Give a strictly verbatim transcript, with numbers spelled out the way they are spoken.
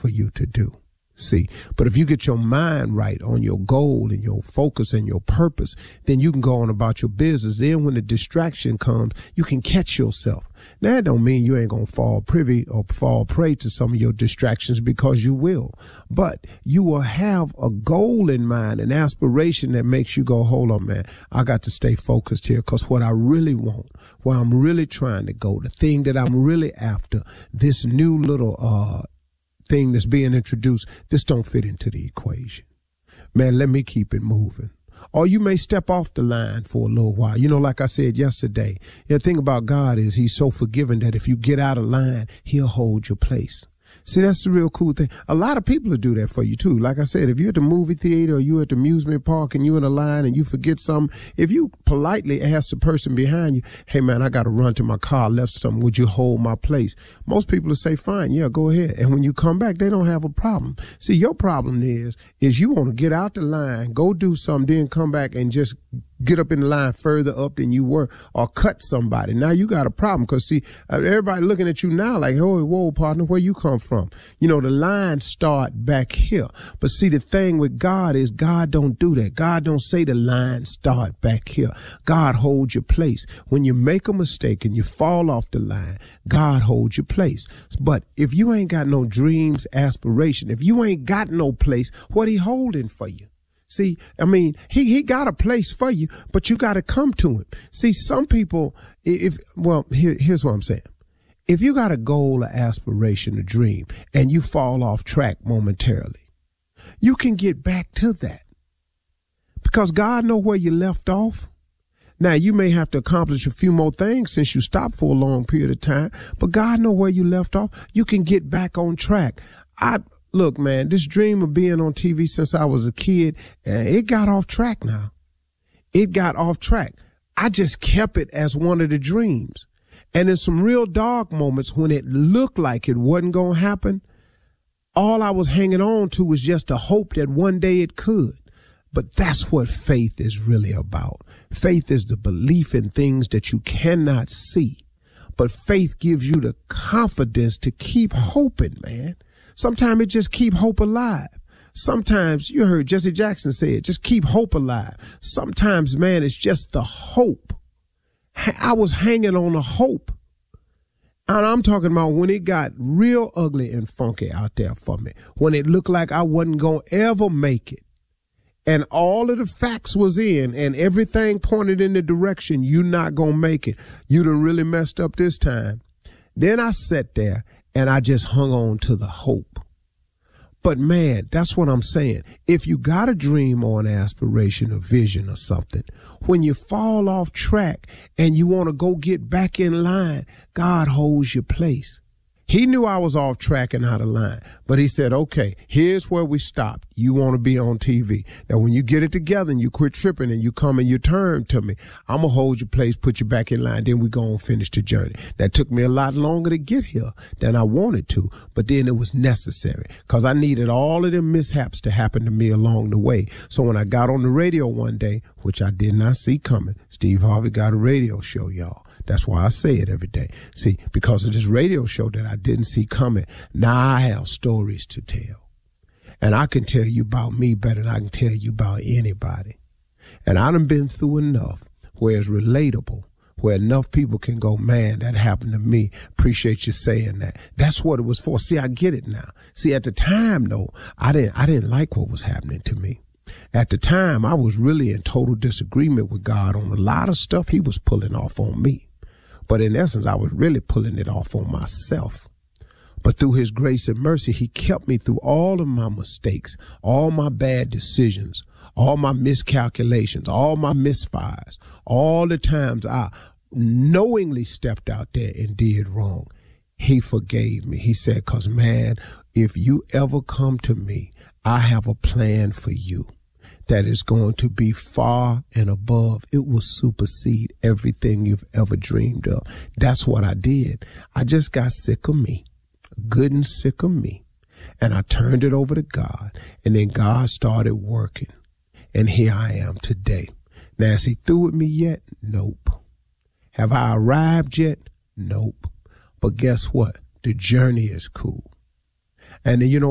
for you to do. See, but if you get your mind right on your goal and your focus and your purpose, then you can go on about your business. Then when the distraction comes, you can catch yourself. Now, that don't mean you ain't going to fall privy or fall prey to some of your distractions, because you will. But you will have a goal in mind, an aspiration that makes you go, hold on, man, I got to stay focused here, because what I really want, where I'm really trying to go, the thing that I'm really after, this new little uh thing that's being introduced, this don't fit into the equation. Man, let me keep it moving. Or you may step off the line for a little while. You know, like I said yesterday, the thing about God is he's so forgiving that if you get out of line, he'll hold your place. See, that's the real cool thing. A lot of people will do that for you, too. Like I said, if you're at the movie theater or you're at the amusement park and you're in a line and you forget something, if you politely ask the person behind you, hey, man, I got to run to my car, I left something, would you hold my place? Most people will say, fine, yeah, go ahead. And when you come back, they don't have a problem. See, your problem is, is you want to get out the line, go do something, then come back and just get up in the line further up than you were, or cut somebody. Now you got a problem, because see, everybody looking at you now like, oh, whoa, partner, where you come from? You know, the line start back here. But see, the thing with God is God don't do that. God don't say the line start back here. God holds your place. When you make a mistake and you fall off the line, God holds your place. But if you ain't got no dreams, aspiration, if you ain't got no place, what he holding for you? See, I mean, he, he got a place for you, but you got to come to him. See, some people, if, well, here, here's what I'm saying. If you got a goal, an aspiration, a dream, and you fall off track momentarily, you can get back to that, because God knows where you left off. Now, you may have to accomplish a few more things since you stopped for a long period of time, but God knows where you left off. You can get back on track. I, Look, man, this dream of being on T V since I was a kid, it got off track now. It got off track. I just kept it as one of the dreams. And in some real dark moments when it looked like it wasn't going to happen, all I was hanging on to was just the hope that one day it could. But that's what faith is really about. Faith is the belief in things that you cannot see. But faith gives you the confidence to keep hoping, man. Sometimes it just keep hope alive. Sometimes, you heard Jesse Jackson say it, just keep hope alive. Sometimes, man, it's just the hope. I was hanging on a hope. And I'm talking about when it got real ugly and funky out there for me, when it looked like I wasn't going to ever make it. And all of the facts was in and everything pointed in the direction you're not going to make it. You done really messed up this time. Then I sat there and I just hung on to the hope. But man, that's what I'm saying. If you got a dream or an aspiration or vision or something, when you fall off track and you want to go get back in line, God holds your place. He knew I was off track and out of line, but he said, okay, here's where we stopped. You want to be on T V. Now, when you get it together and you quit tripping and you come and you turn to me, I'm going to hold your place, put you back in line. Then we go and finish the journey. That took me a lot longer to get here than I wanted to, but then it was necessary because I needed all of them mishaps to happen to me along the way. So when I got on the radio one day, which I did not see coming, Steve Harvey got a radio show, y'all. That's why I say it every day. See, because of this radio show that I didn't see coming, now I have stories to tell. And I can tell you about me better than I can tell you about anybody. And I done been through enough where it's relatable, where enough people can go, man, that happened to me. Appreciate you saying that. That's what it was for. See, I get it now. See, at the time, though, I didn't, I didn't like what was happening to me. At the time, I was really in total disagreement with God on a lot of stuff he was pulling off on me. But in essence, I was really pulling it off on myself. But through his grace and mercy, he kept me through all of my mistakes, all my bad decisions, all my miscalculations, all my misfires, all the times I knowingly stepped out there and did wrong. He forgave me. He said, because, man, if you ever come to me, I have a plan for you that is going to be far and above. It will supersede everything you've ever dreamed of. That's what I did. I just got sick of me, good and sick of me. And I turned it over to God. And then God started working. And here I am today. Now, is he through with me yet? Nope. Have I arrived yet? Nope. But guess what? The journey is cool. And then, you know,